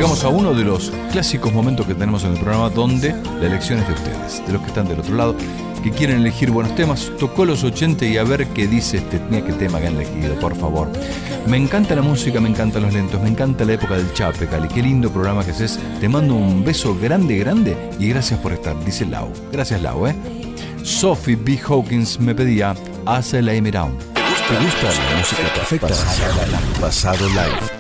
llegamos a uno de los clásicos momentos que tenemos en el programa, donde la elección es de ustedes, de los que están del otro lado, que quieren elegir buenos temas. Tocó los 80 y a ver qué dice qué tema que han elegido, por favor. Me encanta la música, me encantan los lentos, me encanta la época del Chape, Cali. Qué lindo programa que haces. Te mando un beso grande, grande y gracias por estar, dice Lau. Gracias, Lau, Sophie B. Hawkins me pedía As I Lay Me Down. ¿Te gusta la música perfecta? Pasado Live.